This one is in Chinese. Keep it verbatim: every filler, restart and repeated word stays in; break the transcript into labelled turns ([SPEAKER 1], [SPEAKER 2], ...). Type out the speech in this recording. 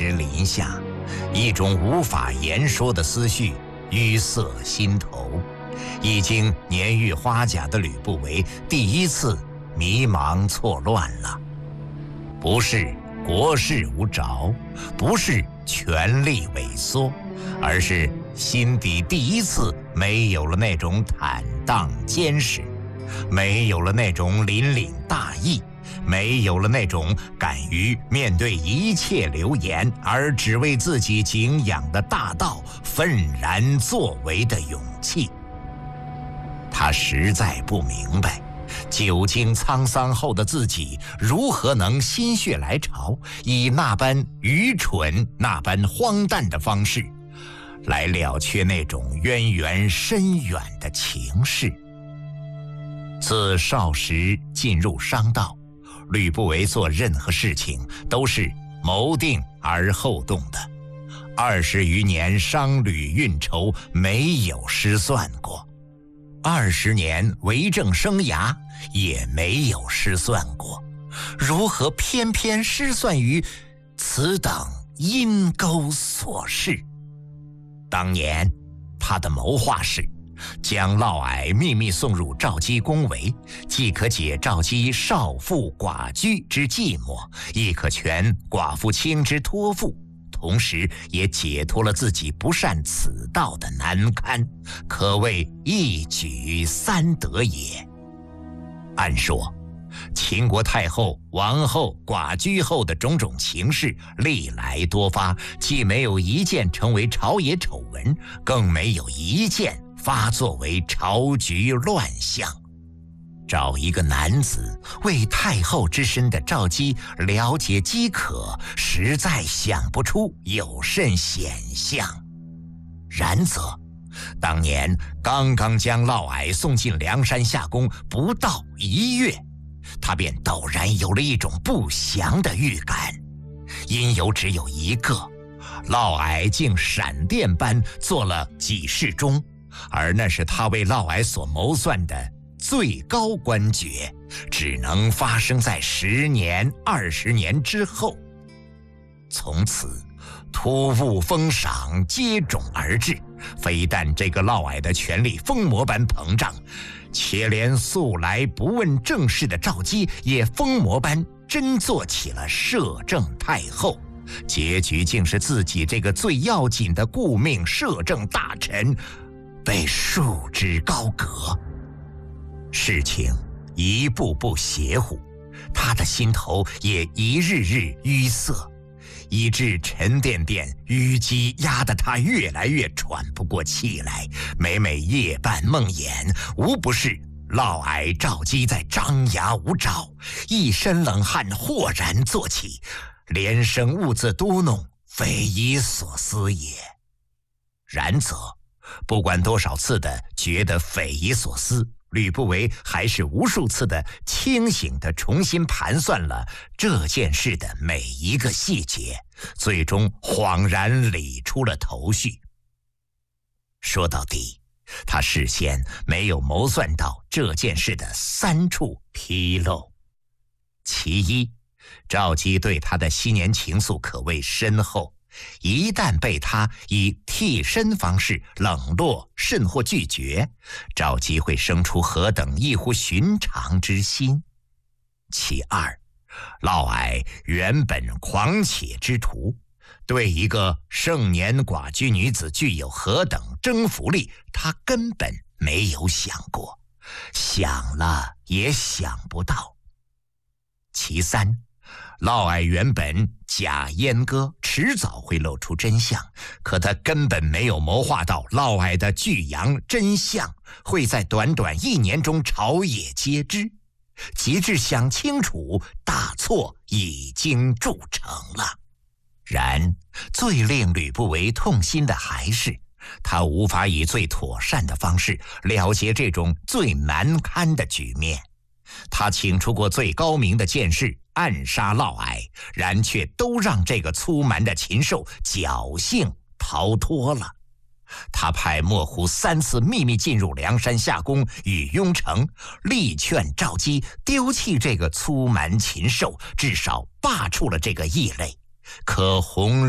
[SPEAKER 1] 时临下，一种无法言说的思绪淤塞心头。已经年逾花甲的吕不韦第一次迷茫错乱了，不是国事无着，不是权力萎缩，而是心底第一次没有了那种坦荡坚实，没有了那种凛凛大义，没有了那种敢于面对一切流言而只为自己敬仰的大道愤然作为的勇气。他实在不明白，久经沧桑后的自己如何能心血来潮，以那般愚蠢、那般荒诞的方式来了却那种渊源深远的情事。自少时进入商道，吕不韦做任何事情都是谋定而后动的，二十余年商旅运筹没有失算过，二十年为政生涯也没有失算过，如何偏偏失算于此等阴沟琐事？当年他的谋划是将嫪毐秘密送入赵姬宫闱，既可解赵姬少妇寡居之寂寞，亦可全寡妇卿之托付，同时也解脱了自己不善此道的难堪，可谓一举三得也。按说秦国太后、王后、寡居后的种种情事历来多发，既没有一件成为朝野丑闻，更没有一件发作为朝局乱象。找一个男子为太后之身的赵姬了解饥渴，实在想不出有甚险象。然则当年刚刚将嫪毐送进梁山下宫不到一月，他便陡然有了一种不祥的预感，因由只有一个：嫪毐竟闪电般做了给事中，而那是他为嫪毐所谋算的最高官爵，只能发生在十年、二十年之后。从此，突兀封赏接踵而至，非但这个嫪毐的权力疯魔般膨胀，且连素来不问政事的赵姬也疯魔般真做起了摄政太后。结局竟是自己这个最要紧的顾命摄政大臣被束之高阁。事情一步步邪乎，他的心头也一日日淤塞，以致沉甸甸淤积压得他越来越喘不过气来，每每夜半梦魇，无不是嫪毐、赵姬在张牙舞爪，一身冷汗豁然坐起，连声兀自嘟哝，匪夷所思也。然则不管多少次的觉得匪夷所思，吕不韦还是无数次的清醒地重新盘算了这件事的每一个细节，最终恍然理出了头绪。说到底，他事先没有谋算到这件事的三处纰漏。其一，赵姬对他的昔年情愫可谓深厚，一旦被他以替身方式冷落甚或拒绝，赵姬会生出何等异乎寻常之心。其二，嫪毐原本狂且之徒，对一个盛年寡居女子具有何等征服力，他根本没有想过，想了也想不到。其三，嫪毐原本假阉割，迟早会露出真相，可他根本没有谋划到嫪毐的巨阳真相会在短短一年中朝野皆知，及至想清楚，大错已经铸成了。然最令吕不韦痛心的还是他无法以最妥善的方式了结这种最难堪的局面。他请出过最高明的剑士暗杀嫪毐，然却都让这个粗蛮的禽兽侥幸逃脱了。他派莫胡三次秘密进入梁山下宫与雍城，力劝赵姬丢弃这个粗蛮禽兽，至少罢黜了这个异类。可红